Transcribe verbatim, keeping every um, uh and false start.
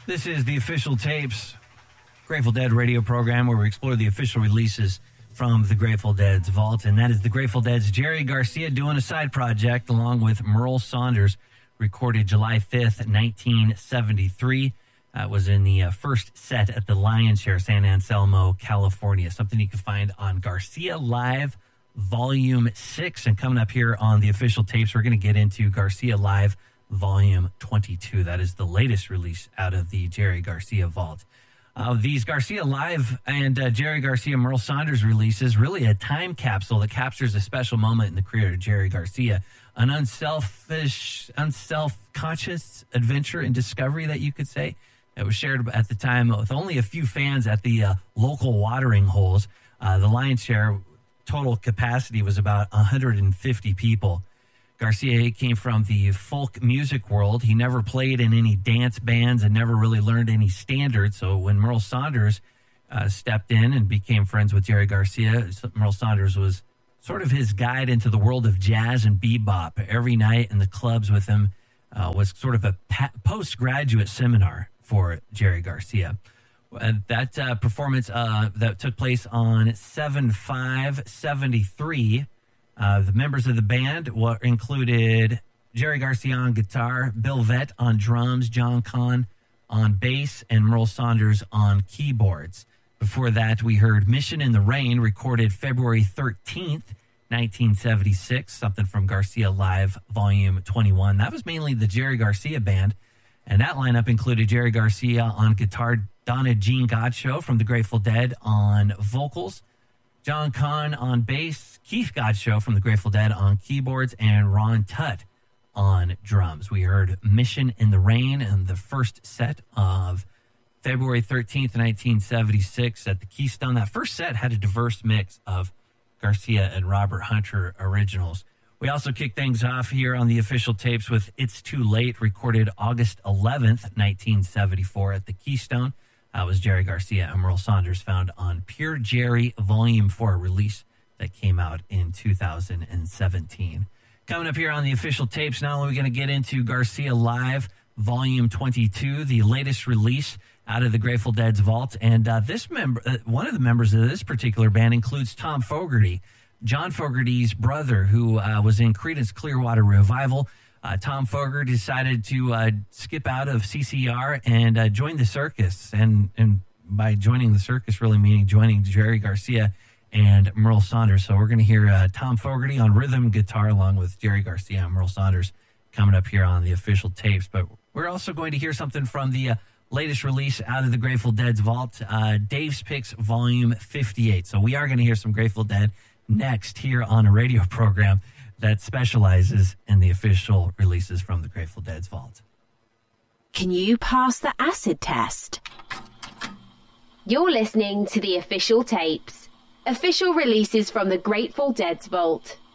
This is the Official Tapes Grateful Dead radio program where we explore the official releases from the Grateful Dead's vault, and that is the Grateful Dead's Jerry Garcia doing a side project along with Merle Saunders, recorded July fifth, nineteen seventy-three. Uh, was in the uh, first set at the Lion's Share, San Anselmo, California. Something you can find on Garcia Live Volume six. And coming up here on the Official Tapes, we're going to get into Garcia Live Volume twenty-two. That is the latest release out of the Jerry Garcia vault. Uh, these Garcia Live and uh, Jerry Garcia Merle Saunders releases really a time capsule that captures a special moment in the career of Jerry Garcia. An unselfish, unself-conscious adventure and discovery that you could say. It was shared at the time with only a few fans at the uh, local watering holes. Uh, the Lion's Share total capacity was about one hundred fifty people. Garcia came from the folk music world. He never played in any dance bands and never really learned any standards. So when Merle Saunders uh, stepped in and became friends with Jerry Garcia, Merle Saunders was sort of his guide into the world of jazz and bebop. Every night in the clubs with him uh, was sort of a pa- postgraduate seminar for Jerry Garcia. Uh, that uh, performance uh, that took place on seven five seventy-three. Uh, the members of the band were included Jerry Garcia on guitar, Bill Vett on drums, John Kahn on bass, and Merle Saunders on keyboards. Before that, we heard Mission in the Rain, recorded February thirteenth, nineteen seventy-six, something from Garcia Live Volume twenty-one. That was mainly the Jerry Garcia band, and that lineup included Jerry Garcia on guitar, Donna Jean Godchaux from the Grateful Dead on vocals, John Kahn on bass, Keith Godchaux from the Grateful Dead on keyboards, and Ron Tutt on drums. We heard Mission in the Rain in the first set of February thirteenth, nineteen seventy-six at the Keystone. That first set had a diverse mix of Garcia and Robert Hunter originals. We also kicked things off here on the Official Tapes with It's Too Late, recorded August eleventh, nineteen seventy-four at the Keystone. That was Jerry Garcia and Merle Saunders, found on Pure Jerry Volume four, a release that came out in two thousand seventeen. Coming up here on the Official Tapes, not only are we going to get into Garcia Live Volume twenty-two, the latest release out of the Grateful Dead's vault, and uh, this member, uh, one of the members of this particular band includes Tom Fogerty, John Fogerty's brother, who uh, was in Creedence Clearwater Revival. Uh, Tom Fogerty decided to uh, skip out of C C R and uh, join the circus. And, and by joining the circus, really meaning joining Jerry Garcia and Merle Saunders. So we're going to hear uh, Tom Fogerty on rhythm guitar along with Jerry Garcia and Merle Saunders coming up here on the Official Tapes. But we're also going to hear something from the uh, latest release out of the Grateful Dead's vault, uh, Dave's Picks Volume fifty-eight. So we are going to hear some Grateful Dead next here on a radio program that specializes in the official releases from the Grateful Dead's vault. Can you pass the acid test? You're listening to the Official Tapes, official releases from the Grateful Dead's vault.